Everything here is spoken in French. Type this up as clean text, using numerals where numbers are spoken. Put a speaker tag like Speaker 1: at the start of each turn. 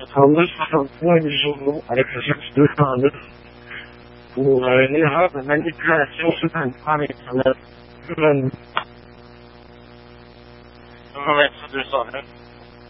Speaker 1: 32 63 et journaux avec le cherche 209 pour une erreur de manipulation sur une femme internet. 209. 209.